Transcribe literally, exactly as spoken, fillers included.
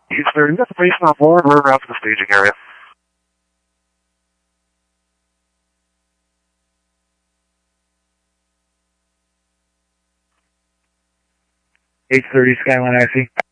He's there. You got the patient on board. We're out to the staging area. eight thirty Skyline I C.